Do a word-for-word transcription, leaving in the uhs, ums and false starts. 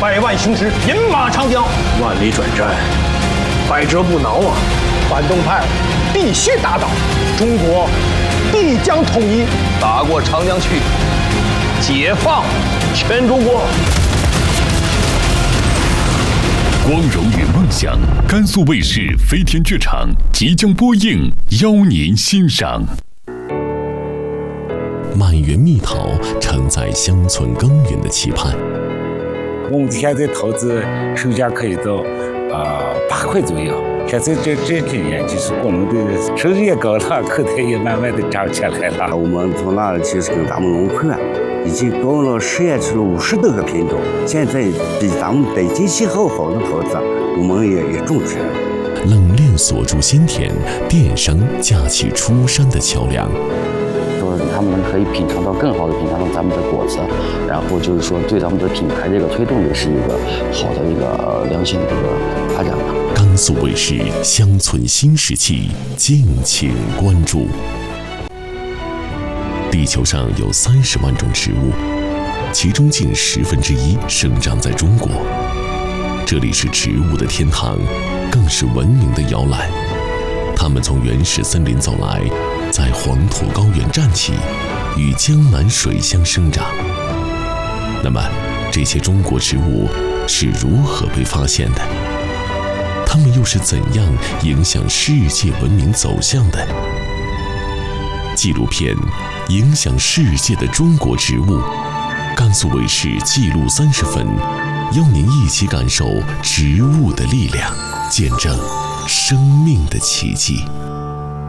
百万雄师饮马长江， 万里转战，百折不挠啊！ 反动派必须打倒，中国必将统一。 打过长江去，解放全中国。 光荣与梦想，甘肃卫视飞天剧场即将播映，邀您欣赏。 满园蜜桃承载乡村耕耘的期盼。 我们现在投资售价可以到呃八块左右。现在这这几年，就是我们的收入也高了，口袋也慢慢的涨起来了。 我们从那其实跟咱们农会啊，已经多了试验出了五十多个品种，现在比咱们北京气候好的桃子，我们也也种出来了。 冷链锁住鲜田，电商架起出山的桥梁。 说他们可以品尝到更好的品尝到咱们的果子，然后就是说对咱们的品牌这个推动也是一个好的一个良性的这个发展吧。 甘肃卫视乡村新时期，敬请关注。地球上有三十万种植物，其中近十分之一生长在中国。这里是植物的天堂，更是文明的摇篮。它们从原始森林走来，在黄土高原站起，与江南水乡生长。那么，这些中国植物是如何被发现的？它们又是怎样影响世界文明走向的？纪录片《影响世界的中国植物》，甘肃卫视纪录三十分，邀您一起感受植物的力量，见证生命的奇迹。